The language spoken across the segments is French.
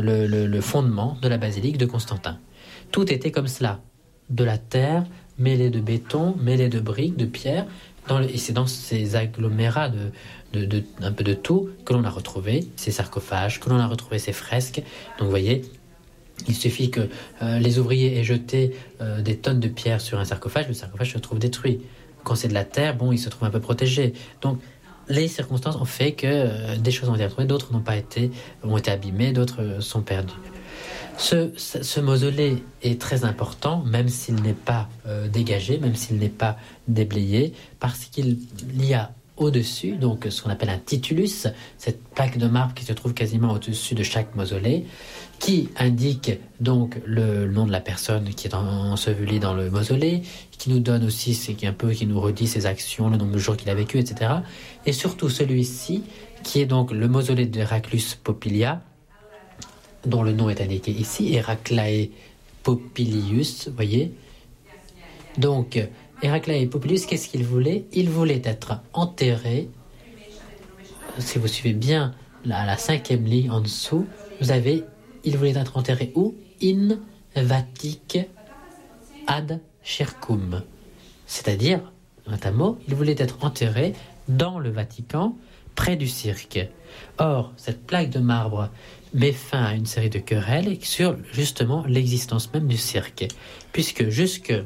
le fondement de la basilique de Constantin. Tout était comme cela, de la terre mêlée de béton, mêlée de briques, de pierres, et c'est dans ces agglomérats un peu de tout que l'on a retrouvé ces sarcophages, que l'on a retrouvé ces fresques. Donc vous voyez, il suffit que les ouvriers aient jeté des tonnes de pierres sur un sarcophage, le sarcophage se trouve détruit. Quand c'est de la terre, il se trouve un peu protégé. Donc les circonstances ont fait que des choses ont été retrouvées, d'autres ont été abîmées, d'autres sont perdues. Ce mausolée est très important, même s'il n'est pas dégagé, même s'il n'est pas déblayé, parce qu'il y a au-dessus, donc ce qu'on appelle un titulus, cette plaque de marbre qui se trouve quasiment au-dessus de chaque mausolée, qui indique donc le nom de la personne qui est ensevelie dans le mausolée, qui nous donne aussi, qui nous redit ses actions, le nombre de jours qu'il a vécu, etc. Et surtout celui-ci, qui est donc le mausolée d'Heraclius Popilia, dont le nom est indiqué ici, Heraclae Popilius, voyez. Donc, Heraclae Popilius, qu'est-ce qu'il voulait ? Il voulait être enterré, si vous suivez bien à la 5e ligne en dessous, il voulait être enterré où ? In Vatic ad Circum. C'est-à-dire, notamment, il voulait être enterré dans le Vatican, près du cirque. Or, cette plaque de marbre met fin à une série de querelles sur justement l'existence même du cirque, puisque jusqu'en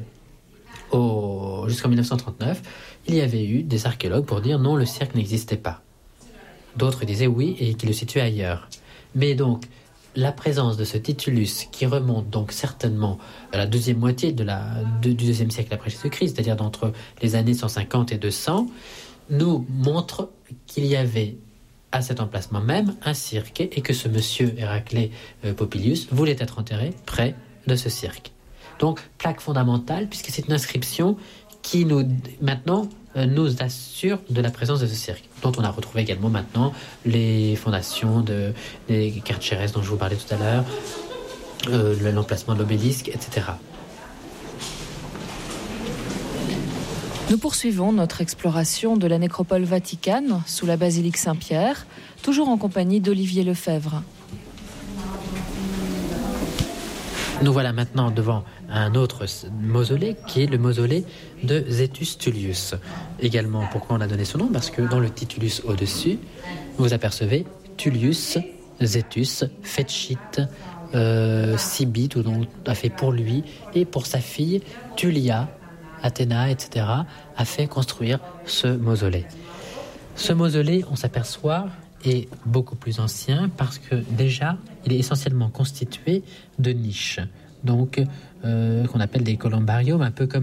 1939, il y avait eu des archéologues pour dire non, le cirque n'existait pas. D'autres disaient oui et qu'il le situait ailleurs. Mais donc, la présence de ce titulus qui remonte donc certainement à la deuxième moitié du deuxième siècle après Jésus-Christ, c'est-à-dire d'entre les années 150 et 200, nous montre qu'il y avait à cet emplacement même un cirque et que ce monsieur Héraclée Popilius voulait être enterré près de ce cirque. Donc, plaque fondamentale, puisque c'est une inscription qui maintenant nous assure de la présence de ce cirque, dont on a retrouvé également maintenant les fondations des Carchères dont je vous parlais tout à l'heure, l'emplacement de l'obélisque, etc. Nous poursuivons notre exploration de la nécropole vaticane sous la basilique Saint-Pierre, toujours en compagnie d'Olivier Lefebvre. Nous voilà maintenant devant un autre mausolée qui est le mausolée de Zétus Tullius. Également, pourquoi on a donné ce nom ? Parce que dans le titulus au-dessus, vous apercevez Tullius, Zétus, Fecit, Sibi, tout dont a fait pour lui et pour sa fille Tullia, Athéna, etc., a fait construire ce mausolée. Ce mausolée, on s'aperçoit, est beaucoup plus ancien parce que déjà, il est essentiellement constitué de niches. Donc, qu'on appelle des columbariums, un peu comme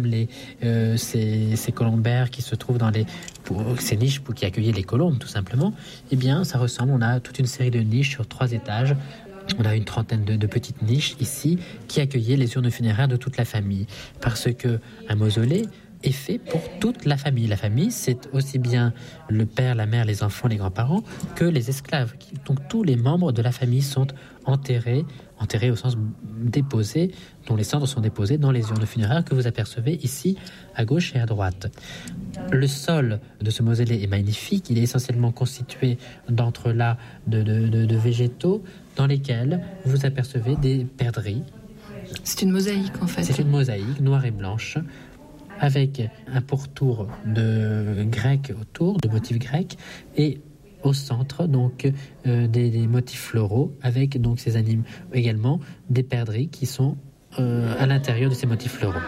ces colombaires qui se trouvent dans ces niches qui accueillaient les colombes, tout simplement. Eh bien, ça ressemble, on a toute une série de niches sur 3 étages. On a une trentaine de petites niches ici qui accueillaient les urnes funéraires de toute la famille. Parce qu'un mausolée est fait pour toute la famille. La famille, c'est aussi bien le père, la mère, les enfants, les grands-parents, que les esclaves. Donc tous les membres de la famille sont enterrés au sens déposés, dont les cendres sont déposées dans les urnes funéraires que vous apercevez ici à gauche et à droite. Le sol de ce mausolée est magnifique. Il est essentiellement constitué d'entrelacs de végétaux dans lesquels vous apercevez des perdrix. C'est une mosaïque en fait. C'est une mosaïque noire et blanche avec un pourtour de grec autour, de motifs grecs, et au centre donc des motifs floraux avec donc ces animes également des perdrix qui sont à l'intérieur de ces motifs floraux.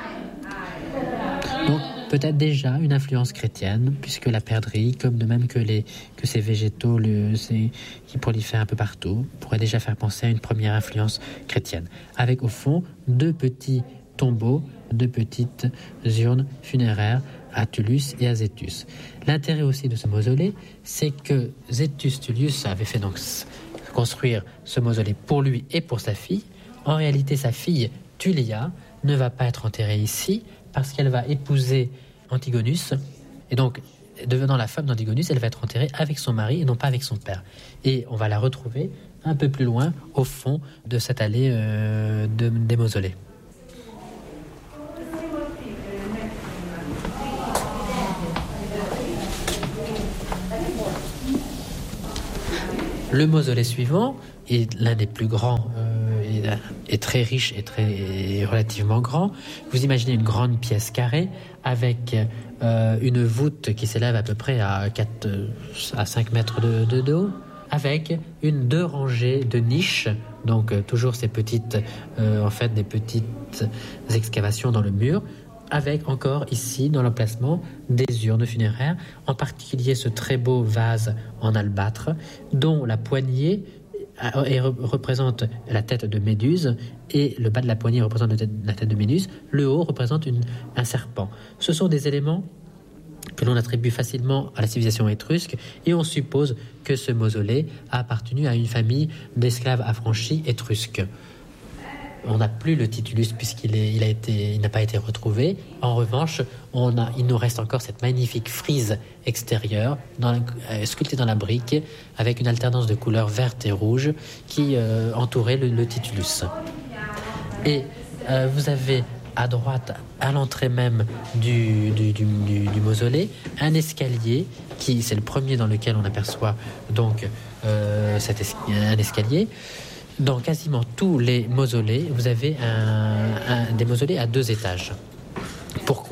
Donc peut-être déjà une influence chrétienne, puisque la perdrix, comme de même que ces végétaux qui prolifèrent un peu partout, pourrait déjà faire penser à une première influence chrétienne. Avec au fond 2 petits tombeaux, 2 petites urnes funéraires à Tullus et à Zétus. L'intérêt aussi de ce mausolée, c'est que Zétus Tullius avait fait donc construire ce mausolée pour lui et pour sa fille. En réalité, sa fille Tullia ne va pas être enterrée ici parce qu'elle va épouser Antigonus et donc devenant la femme d'Antigonus, elle va être enterrée avec son mari et non pas avec son père. Et on va la retrouver un peu plus loin au fond de cette allée des mausolées. Le mausolée suivant est l'un des plus grands, est très riche et relativement grand. Vous imaginez une grande pièce carrée avec une voûte qui s'élève à peu près à 4 à 5 mètres de haut, avec deux rangées de niches, donc toujours ces petites, des petites excavations dans le mur, avec encore ici, dans l'emplacement, des urnes funéraires, en particulier ce très beau vase en albâtre, dont la poignée représente la tête de Méduse, et le bas de la poignée représente la tête de Méduse, le haut représente un serpent. Ce sont des éléments que l'on attribue facilement à la civilisation étrusque, et on suppose que ce mausolée a appartenu à une famille d'esclaves affranchis étrusques. On n'a plus le titulus puisqu'il n'a pas été retrouvé. En revanche, il nous reste encore cette magnifique frise extérieure sculptée dans la brique avec une alternance de couleurs verte et rouge qui entourait le titulus. Et vous avez à droite, à l'entrée même du mausolée, un escalier c'est le premier dans lequel on aperçoit donc un escalier. Dans quasiment tous les mausolées, vous avez des mausolées à 2 étages. Pourquoi ?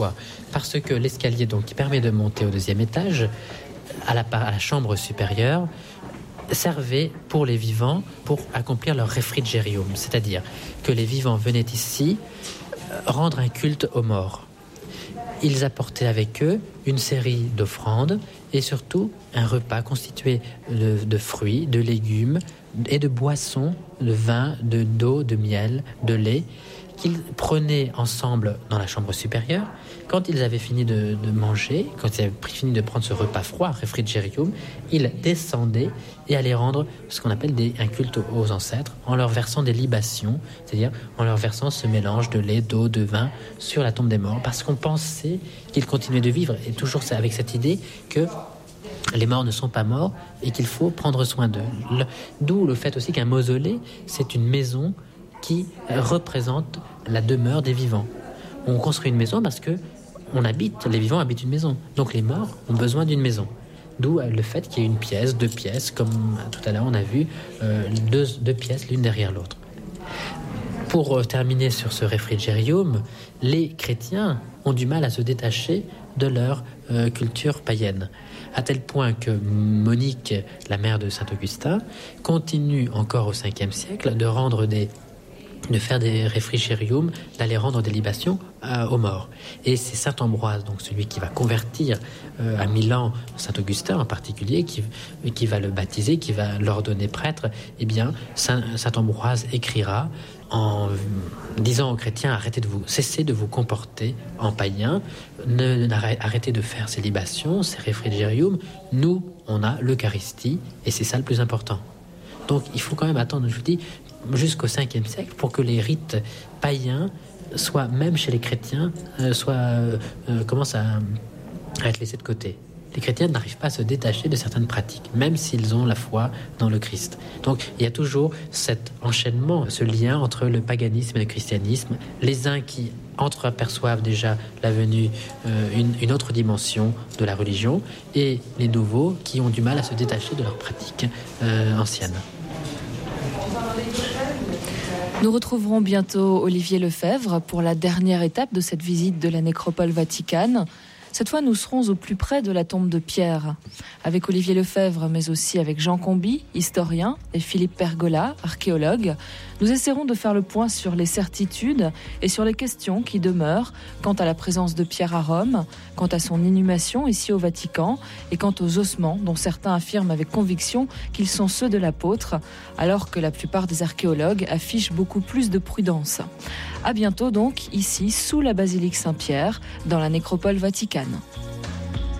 Parce que l'escalier qui permet de monter au 2e étage, à la chambre supérieure, servait pour les vivants pour accomplir leur refrigerium, c'est-à-dire que les vivants venaient ici rendre un culte aux morts. Ils apportaient avec eux une série d'offrandes et surtout un repas constitué de fruits, de légumes et de boissons, de vin, d'eau, de miel, de lait, qu'ils prenaient ensemble dans la chambre supérieure. Quand ils avaient fini de manger, quand ils avaient fini de prendre ce repas froid, refrigerium, ils descendaient et allaient rendre ce qu'on appelle un culte aux ancêtres en leur versant des libations, c'est-à-dire en leur versant ce mélange de lait, d'eau, de vin sur la tombe des morts, parce qu'on pensait qu'ils continuaient de vivre, et toujours avec cette idée que les morts ne sont pas morts et qu'il faut prendre soin d'eux. D'où le fait aussi qu'un mausolée, c'est une maison qui représente la demeure des vivants. On construit une maison parce que les vivants habitent une maison. Donc les morts ont besoin d'une maison. D'où le fait qu'il y ait une pièce, 2 pièces, comme tout à l'heure on a vu, 2 pièces l'une derrière l'autre. Pour terminer sur ce refrigerium, les chrétiens ont du mal à se détacher de leur culture païenne, à tel point que Monique, la mère de Saint-Augustin, continue encore au 5e siècle de faire des refrigeriums, d'aller rendre des libations aux morts. Et c'est Saint Ambroise, donc celui qui va convertir à Milan Saint-Augustin en particulier, qui va le baptiser, qui va l'ordonner prêtre. Eh bien, Saint Ambroise écrira en disant aux chrétiens: cessez de vous comporter en païen, arrêtez de faire ces libations, ces refrigeriums. Nous, on a l'Eucharistie, et c'est ça le plus important. Donc il faut quand même attendre, je vous dis, jusqu'au 5e siècle pour que les rites païens soient, même chez les chrétiens, commencent à être laissés de côté. Les chrétiens n'arrivent pas à se détacher de certaines pratiques, même s'ils ont la foi dans le Christ. Donc il y a toujours cet enchaînement, ce lien entre le paganisme et le christianisme. Les uns qui entreaperçoivent déjà la venue, une autre dimension de la religion, et les nouveaux qui ont du mal à se détacher de leurs pratiques anciennes. Nous retrouverons bientôt Olivier Lefebvre pour la dernière étape de cette visite de la nécropole vaticane. Cette fois, nous serons au plus près de la tombe de Pierre. Avec Olivier Lefebvre, mais aussi avec Jean Comby, historien, et Philippe Pergola, archéologue, nous essaierons de faire le point sur les certitudes et sur les questions qui demeurent quant à la présence de Pierre à Rome, quant à son inhumation ici au Vatican et quant aux ossements dont certains affirment avec conviction qu'ils sont ceux de l'apôtre, alors que la plupart des archéologues affichent beaucoup plus de prudence. À bientôt donc, ici, sous la basilique Saint-Pierre, dans la nécropole vaticane.